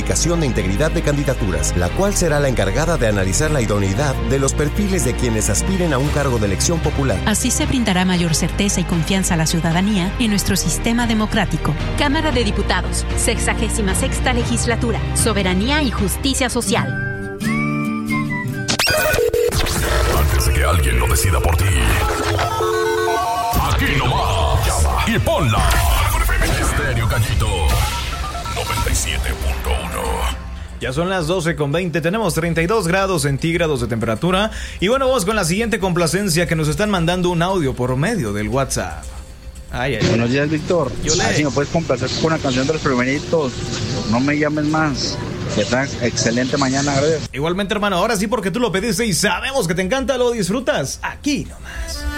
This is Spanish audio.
Verificación de Integridad de Candidaturas, la cual será la encargada de analizar la idoneidad de los perfiles de quienes aspiren a un cargo de elección popular. Así se brindará mayor certeza y confianza a la ciudadanía en nuestro sistema democrático. Cámara de Diputados, 66ª Legislatura, Soberanía y Justicia Social. Antes de que alguien lo decida por ti, aquí nomás, llama y ponla. Estéreo Gallito 97.1. Ya son las 12:20, tenemos 32 grados centígrados de temperatura. Y bueno, vamos con la siguiente complacencia, que nos están mandando un audio por medio del WhatsApp. Buenos días, Víctor. Si me puedes complacer con una canción de Los Primeritos, No me llames más. Que tengas excelente mañana, gracias. Igualmente, hermano, ahora sí, porque tú lo pediste y sabemos que te encanta, lo disfrutas aquí nomás.